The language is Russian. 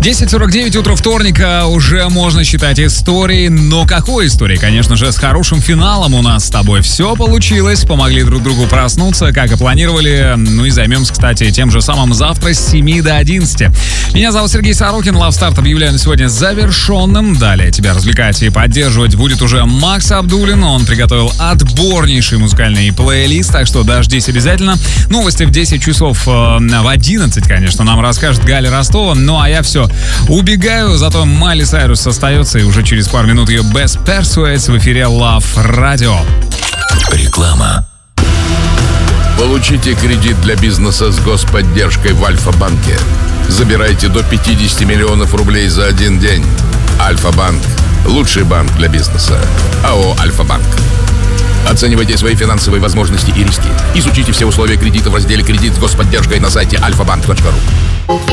10:49, утро вторника, уже можно считать историей. Но какой историей? Конечно же, с хорошим финалом у нас с тобой все получилось. Помогли друг другу проснуться, как и планировали. Ну и займемся, кстати, тем же самым завтра с 7 до 11. Меня зовут Сергей Сорокин. Love Start объявляю на сегодня завершенным. Далее тебя развлекать и поддерживать будет уже Макс Абдуллин. Он приготовил отборнейший музыкальный плейлист, так что дождись обязательно. Новости в 10 часов, в 11, конечно, нам расскажет Галя Ростова. Ну а я все убегаю, зато Майли Сайрус остается, и уже через пару минут ее Best Persuades в эфире Love Radio. Реклама. Получите кредит для бизнеса с господдержкой в Альфа-банке. Забирайте до 50 миллионов рублей за один день. Альфа-банк. Лучший банк для бизнеса. АО «Альфа-банк». Оценивайте свои финансовые возможности и риски. Изучите все условия кредита в разделе «Кредит с господдержкой» на сайте alfabank.ru.